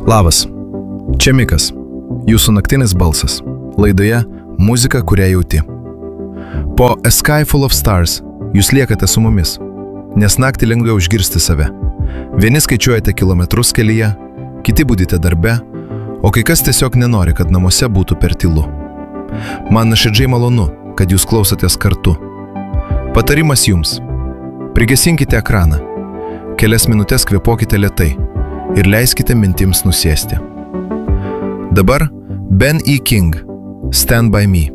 Labas, čia Mikas, jūsų naktinis balsas, laidoje Muzika, kurią jauti. Po A Sky Full of Stars jūs liekate su mumis, nes naktį lengviau išgirsti save. Vieni skaičiuojate kilometrus kelyje, kiti budite darbe, o kai kas tiesiog nenori, kad namuose būtų per tylu. Man nuoširdžiai malonu, kad jūs klausotės kartu. Patarimas jums. Prigesinkite ekraną, kelias minutės kvėpuokite lėtai ir leiskite mintims nusėsti. Dabar Ben E. King, Stand By Me.